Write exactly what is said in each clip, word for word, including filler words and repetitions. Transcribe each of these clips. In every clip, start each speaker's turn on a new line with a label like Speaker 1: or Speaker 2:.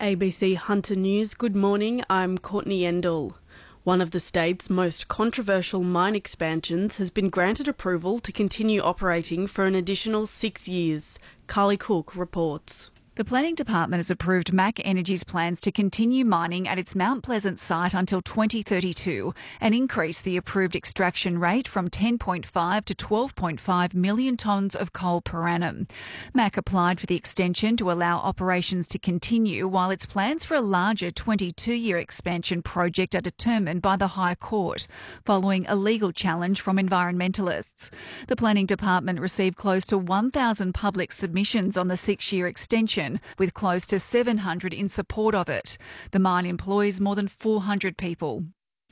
Speaker 1: A B C Hunter News, good morning, I'm Courtney Endell. One of the state's most controversial mine expansions has been granted approval to continue operating for an additional six years. Carly Cook reports.
Speaker 2: The Planning Department has approved M A C Energy's plans to continue mining at its Mount Pleasant site until twenty thirty-two and increase the approved extraction rate from ten point five to twelve point five million tonnes of coal per annum. M A C applied for the extension to allow operations to continue while its plans for a larger twenty-two year expansion project are determined by the High Court, following a legal challenge from environmentalists. The Planning Department received close to one thousand public submissions on the six-year extension, with close to seven hundred in support of it. The mine employs more than four hundred people.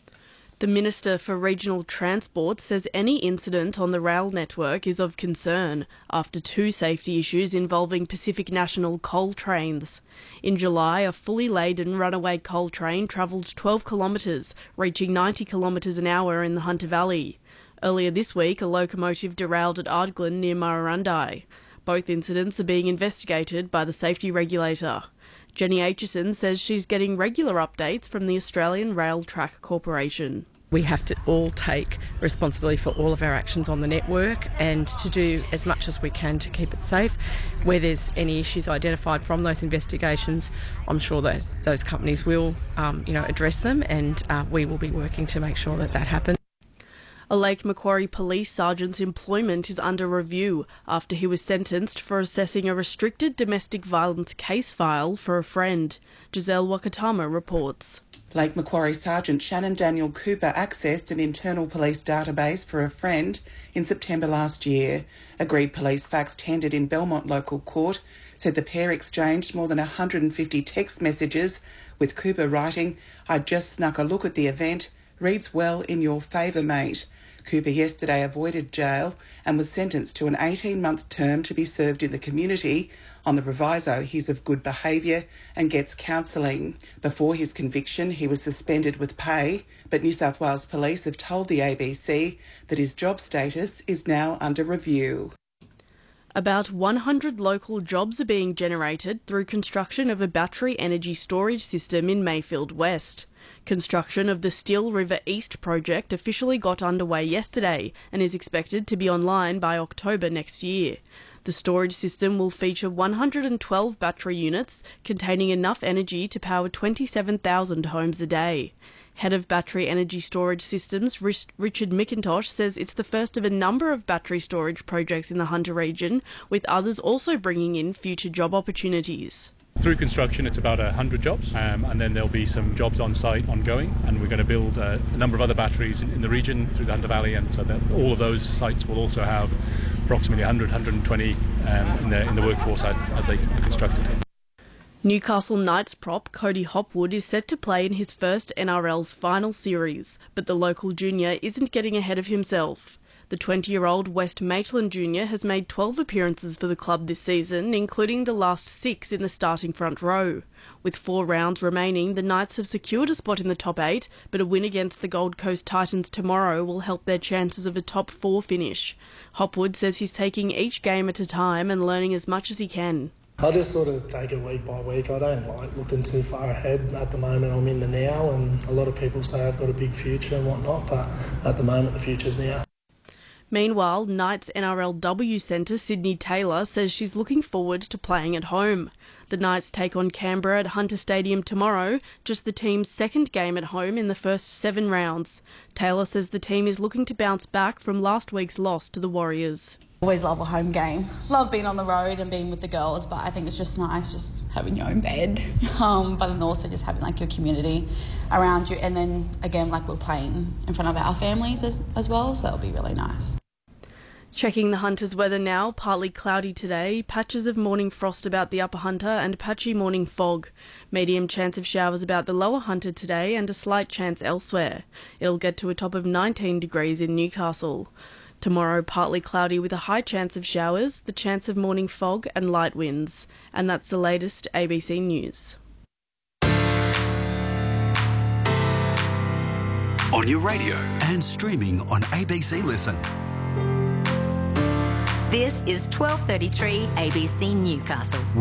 Speaker 1: The Minister for Regional Transport says any incident on the rail network is of concern after two safety issues involving Pacific National coal trains. In July, a fully laden runaway coal train travelled twelve kilometres, reaching ninety kilometres an hour in the Hunter Valley. Earlier this week, a locomotive derailed at Ardglen near Murrurundi. Both incidents are being investigated by the safety regulator. Jenny Aitchison says she's getting regular updates from the Australian Rail Track Corporation.
Speaker 3: We have to all take responsibility for all of our actions on the network and to do as much as we can to keep it safe. Where there's any issues identified from those investigations, I'm sure those, those companies will um, you know, address them, and uh, we will be working to make sure that that happens.
Speaker 1: A Lake Macquarie police sergeant's employment is under review after he was sentenced for assessing a restricted domestic violence case file for a friend. Giselle Wakatama reports.
Speaker 4: Lake Macquarie Sergeant Shannon Daniel Cooper accessed an internal police database for a friend in September last year. Agreed police facts tendered in Belmont Local Court said the pair exchanged more than one hundred fifty text messages, with Cooper writing, "I just snuck a look at the event. Reads well in your favour, mate." Cooper yesterday avoided jail and was sentenced to an eighteen month term to be served in the community on the proviso he's of good behaviour and gets counselling. Before his conviction, he was suspended with pay, but New South Wales Police have told the A B C that his job status is now under review.
Speaker 1: About one hundred local jobs are being generated through construction of a battery energy storage system in Mayfield West. Construction of the Steel River East project officially got underway yesterday and is expected to be online by October next year. The storage system will feature one hundred twelve battery units containing enough energy to power twenty-seven thousand homes a day. Head of Battery Energy Storage Systems, Richard McIntosh, says it's the first of a number of battery storage projects in the Hunter region, with others also bringing in future job opportunities.
Speaker 5: Through construction, it's about one hundred jobs, um, and then there'll be some jobs on site ongoing, and we're going to build uh, a number of other batteries in, in the region through the Hunter Valley, and so that all of those sites will also have approximately one hundred, one hundred twenty um, in, the, in the workforce as they are constructed.
Speaker 1: Newcastle Knights prop Cody Hopwood is set to play in his first N R L's final series, but the local junior isn't getting ahead of himself. The twenty-year-old West Maitland junior has made twelve appearances for the club this season, including the last six in the starting front row. With four rounds remaining, the Knights have secured a spot in the top eight, but a win against the Gold Coast Titans tomorrow will help their chances of a top four finish. Hopwood says he's taking each game at a time and learning as much as he can.
Speaker 6: I just sort of take it week by week. I don't like looking too far ahead. At the moment, I'm in the now, and a lot of people say I've got a big future and whatnot, but at the moment, the future's now.
Speaker 1: Meanwhile, Knights N R L W centre Sydney Taylor says she's looking forward to playing at home. The Knights take on Canberra at Hunter Stadium tomorrow, just the team's second game at home in the first seven rounds. Taylor says the team is looking to bounce back from last week's loss to the Warriors.
Speaker 7: Always love a home game. Love being on the road and being with the girls, but I think it's just nice just having your own bed, um, but then also just having like your community around you, and then again like we're playing in front of our families as, as well, so that'll be really nice.
Speaker 1: Checking the Hunter's weather now, partly cloudy today, patches of morning frost about the upper Hunter and patchy morning fog. Medium chance of showers about the lower Hunter today and a slight chance elsewhere. It'll get to a top of nineteen degrees in Newcastle. Tomorrow, partly cloudy with a high chance of showers, the chance of morning fog and light winds. And that's the latest A B C News.
Speaker 8: On your radio and streaming on A B C Listen.
Speaker 9: This is twelve thirty-three A B C Newcastle.